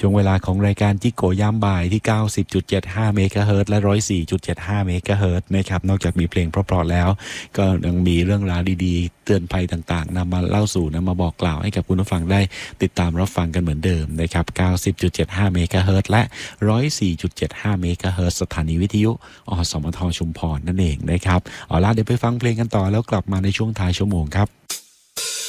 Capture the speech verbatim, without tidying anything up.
ช่วงเวลาของรายการจิโกยามบ่ายที่ เก้าสิบจุดเจ็ดห้า เมกะเฮิรตซ์และ หนึ่งร้อยสี่จุดเจ็ดห้า เมกะเฮิรตซ์นะครับนอกจากมีเพลงเพราะๆแล้วก็ยังมีเรื่องราวดีๆเตือนภัยต่างๆนำมาเล่าสู่นำมาบอกกล่าวให้กับคุณผู้ฟังได้ติดตามรับฟังกันเหมือนเดิมนะครับ เก้าสิบจุดเจ็ดห้า เมกะเฮิรตซ์และ หนึ่งร้อยสี่จุดเจ็ดห้า เมกะเฮิรตซ์สถานีวิทยุอสมทชุมพรนั่นเองนะครับเอาล่ะเดี๋ยวไปฟังเพลงกันต่อแล้วกลับมาในช่วงท้ายชั่วโมงครับ